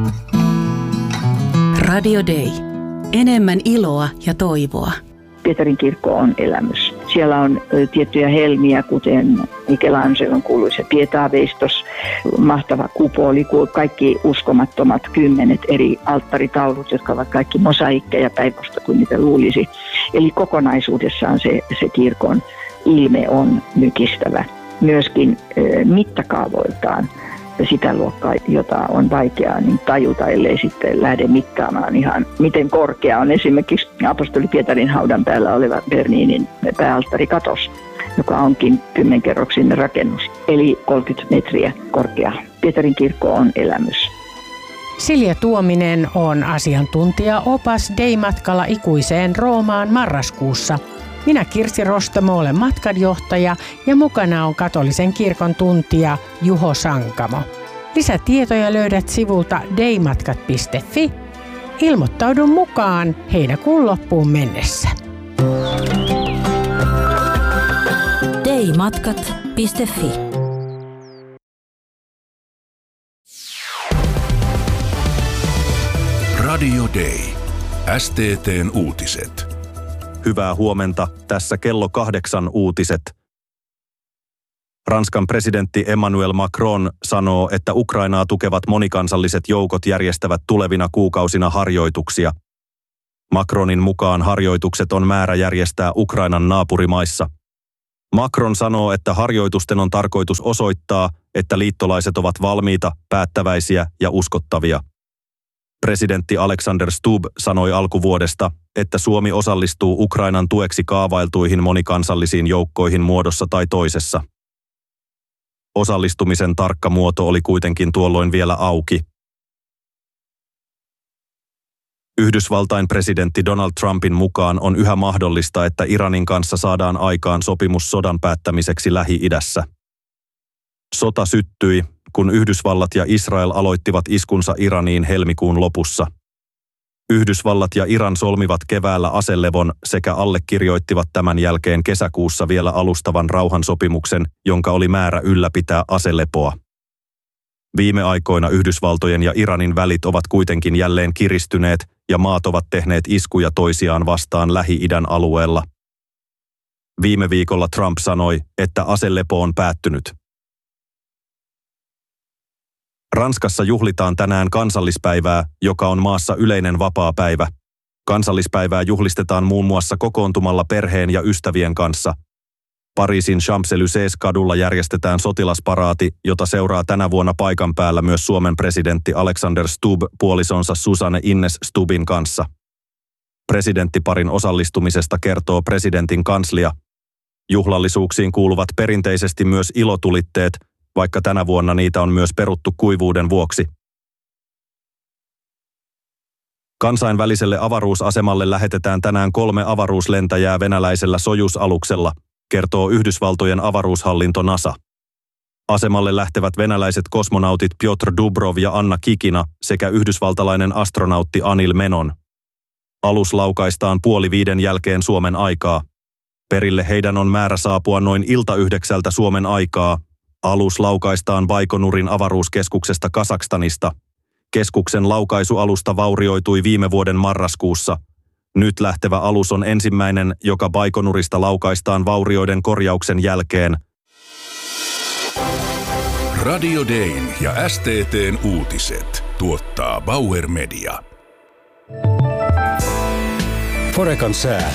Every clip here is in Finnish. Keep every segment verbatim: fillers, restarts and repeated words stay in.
Radio Day. Enemmän iloa ja toivoa. Pietarin kirkko on elämys. Siellä on tiettyjä helmiä, kuten Michelangelon kuuluisa Pietaveistos, mahtava kupoli, kaikki uskomattomat kymmenet eri alttaritaudut, jotka ovat kaikki mosaikkeja päinvastoin kuin niitä luulisi. Eli kokonaisuudessaan se, se kirkon ilme on mykistävä. Myöskin e, mittakaavoiltaan sitä luokkaa, jota on vaikeaa niin tajuta, ellei sitten lähde mittaamaan ihan, miten korkea on esimerkiksi apostoli Pietarin haudan päällä oleva Berninin pääalttarikatos, joka onkin kymmenkerroksinen rakennus, eli kolmekymmentä metriä korkea. Pietarin kirkko on elämys. Silja Tuominen on asiantuntija opas Day-matkalla ikuiseen Roomaan marraskuussa. Minä Kirsi Rostamo olen matkanjohtaja ja mukana on katolisen kirkon tuntija Juho Sankamo. Lisätietoja löydät sivulta daymatkat piste fi. Ilmoittaudu mukaan heinäkuun loppuun mennessä. daymatkat piste fi. Radio Day. S T T:n uutiset. Hyvää huomenta, tässä kello kahdeksan uutiset. Ranskan presidentti Emmanuel Macron sanoo, että Ukrainaa tukevat monikansalliset joukot järjestävät tulevina kuukausina harjoituksia. Macronin mukaan harjoitukset on määrä järjestää Ukrainan naapurimaissa. Macron sanoo, että harjoitusten on tarkoitus osoittaa, että liittolaiset ovat valmiita, päättäväisiä ja uskottavia. Presidentti Alexander Stubb sanoi alkuvuodesta, että Suomi osallistuu Ukrainan tueksi kaavailtuihin monikansallisiin joukkoihin muodossa tai toisessa. Osallistumisen tarkka muoto oli kuitenkin tuolloin vielä auki. Yhdysvaltain presidentti Donald Trumpin mukaan on yhä mahdollista, että Iranin kanssa saadaan aikaan sopimus sodan päättämiseksi Lähi-idässä. Sota syttyi, kun Yhdysvallat ja Israel aloittivat iskunsa Iraniin helmikuun lopussa. Yhdysvallat ja Iran solmivat keväällä aselevon sekä allekirjoittivat tämän jälkeen kesäkuussa vielä alustavan rauhansopimuksen, jonka oli määrä ylläpitää aselepoa. Viime aikoina Yhdysvaltojen ja Iranin välit ovat kuitenkin jälleen kiristyneet ja maat ovat tehneet iskuja toisiaan vastaan Lähi-idän alueella. Viime viikolla Trump sanoi, että aselepo on päättynyt. Ranskassa juhlitaan tänään kansallispäivää, joka on maassa yleinen vapaapäivä. Kansallispäivää juhlistetaan muun muassa kokoontumalla perheen ja ystävien kanssa. Pariisin Champs-Élysées-kadulla järjestetään sotilasparaati, jota seuraa tänä vuonna paikan päällä myös Suomen presidentti Alexander Stubb puolisonsa Susanne Ines Stubbin kanssa. Presidenttiparin osallistumisesta kertoo presidentin kanslia. Juhlallisuuksiin kuuluvat perinteisesti myös ilotulitteet, vaikka tänä vuonna niitä on myös peruttu kuivuuden vuoksi. Kansainväliselle avaruusasemalle lähetetään tänään kolme avaruuslentäjää venäläisellä Sojuz-aluksella, kertoo Yhdysvaltojen avaruushallinto NASA. Asemalle lähtevät venäläiset kosmonautit Piotr Dubrov ja Anna Kikina sekä yhdysvaltalainen astronautti Anil Menon. Alus laukaistaan puoli viiden jälkeen Suomen aikaa. Perille heidän on määrä saapua noin ilta yhdeksältä Suomen aikaa. Alus laukaistaan Baikonurin avaruuskeskuksesta Kazakstanista. Keskuksen laukaisualusta vaurioitui viime vuoden marraskuussa. Nyt lähtevä alus on ensimmäinen, joka Baikonurista laukaistaan vaurioiden korjauksen jälkeen. Radio Dayn ja S T T:n uutiset tuottaa Bauer Media. Forekan sää.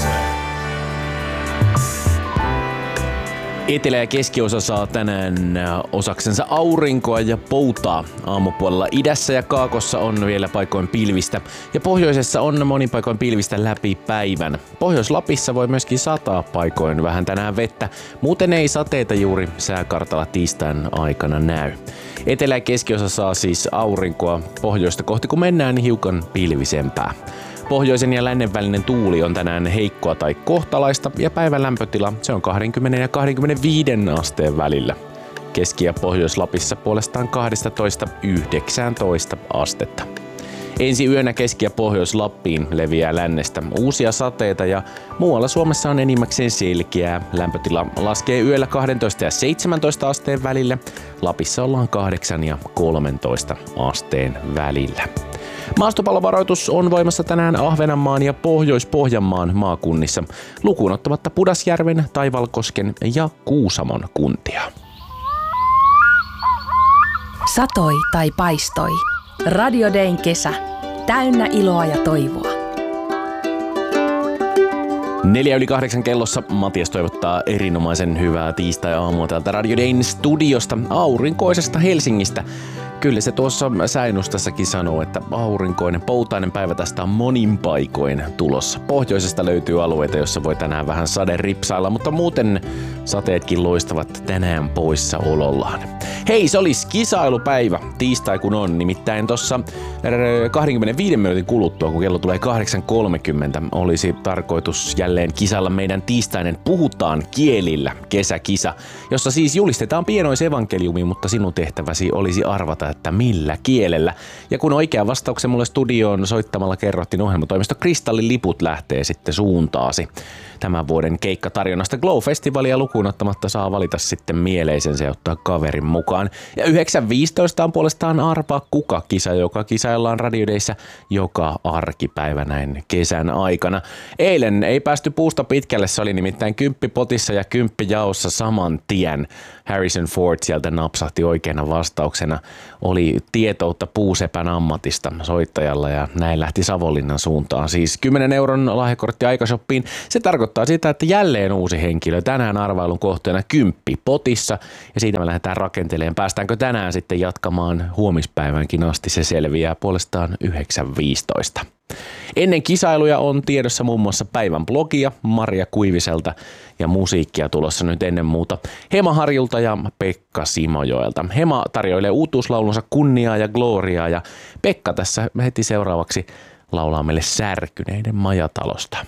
Etelä- ja keskiosa saa tänään osaksensa aurinkoa ja poutaa. Aamupuolella idässä ja kaakossa on vielä paikoin pilvistä ja pohjoisessa on monin paikoin pilvistä läpi päivän. Pohjois-Lapissa voi myöskin sataa paikoin vähän tänään vettä, muuten ei sateita juuri sääkartalla tiistain aikana näy. Etelä- ja keskiosa saa siis aurinkoa, pohjoista kohti kun mennään niin hiukan pilvisempää. Pohjoisen ja lännen välinen tuuli on tänään heikkoa tai kohtalaista ja päivän lämpötila se on kaksikymmentä ja kaksikymmentäviisi asteen välillä. Keski- ja Pohjois-Lapissa puolestaan kaksitoista yhdeksäntoista astetta. Ensi yönä Keski- ja Pohjois-Lappiin leviää lännestä uusia sateita ja muualla Suomessa on enimmäkseen selkeää. Lämpötila laskee yöllä kaksitoista ja seitsemäntoista asteen välillä. Lapissa ollaan kahdeksan ja kolmetoista asteen välillä. Maastopallovaroitus on voimassa tänään Ahvenanmaan ja Pohjois-Pohjanmaan maakunnissa, lukuun ottamatta Pudasjärven, Taivalkosken ja Kuusamon kuntia. Satoi tai paistoi. Radio Dayn kesä. Täynnä iloa ja toivoa. Neljä yli kahdeksan kellossa Matias toivottaa erinomaisen hyvää tiistai-aamua täältä Radio Dayn studiosta aurinkoisesta Helsingistä. Kyllä se tuossa säinustassakin sanoo, että aurinkoinen, poutainen päivä tästä on monin paikoin tulossa. Pohjoisesta löytyy alueita, joissa voi tänään vähän sade ripsailla, mutta muuten sateetkin loistavat tänään poissaolollaan. Hei, se olisi kisailupäivä, tiistai kun on, nimittäin tuossa kaksikymmentäviisi minuutin kuluttua, kun kello tulee kahdeksan kolmekymmentä, olisi tarkoitus jälleen kisailla meidän tiistainen Puhutaan kielillä kesäkisa, jossa siis julistetaan pienoisevankeliumi, mutta sinun tehtäväsi olisi arvata, että millä kielellä. Ja kun oikea vastauksen mulle studioon soittamalla kerrottiin, ohjelmatoimisto Kristallin liput lähtee sitten suuntaasi. Tämän vuoden keikkatarjonnasta Glow-festivalia lukuun ottamatta saa valita sitten mieleisensä ja ottaa kaverin mukaan. Ja yhdeksän viisitoista on puolestaan Arpaa kuka-kisa, joka kisaillaan Radio Dayssä joka arkipäivä näin kesän aikana. Eilen ei päästy puusta pitkälle, se oli nimittäin kymppi potissa ja kymppi jaossa saman tien. Harrison Ford sieltä napsahti oikeana vastauksena. Oli tietoutta puusepän ammatista soittajalla ja näin lähti Savonlinnan suuntaan. Siis kymmenen euron lahjakortti Aikashoppiin. Se tarkoittaa sitä, että jälleen uusi henkilö tänään arvailun kohteena kymppi potissa ja siitä me lähdetään rakentelemaan. Päästäänkö tänään sitten jatkamaan huomispäivänkin asti, se selviää puolestaan yhdeksän viisitoista. Ennen kisailuja on tiedossa muun muassa päivän blogia Maria Kuiviselta ja musiikkia tulossa nyt ennen muuta Hema Harjulta ja Pekka Simojoelta. Hema tarjoilee uutuuslaulunsa Kunniaa ja Gloriaa ja Pekka tässä heti seuraavaksi laulaa meille Särkyneiden majatalosta.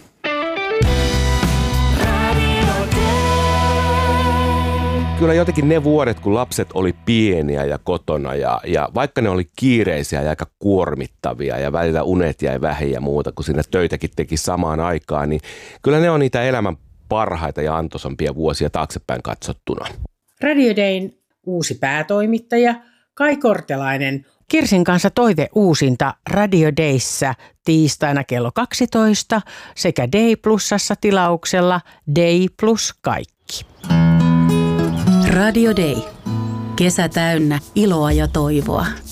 Kyllä jotenkin ne vuodet, kun lapset oli pieniä ja kotona ja, ja vaikka ne oli kiireisiä ja aika kuormittavia ja välillä unet jäi vähin ja muuta, kun siinä töitäkin teki samaan aikaan, niin kyllä ne on niitä elämän parhaita ja antoisampia vuosia taaksepäin katsottuna. Radio Dayn uusi päätoimittaja Kai Kortelainen. Kirsin kanssa toive uusinta Radio Dayssä tiistaina kello kaksitoista sekä Day Plusassa tilauksella Day Plus kaikki. Radio Day. Kesä täynnä iloa ja toivoa.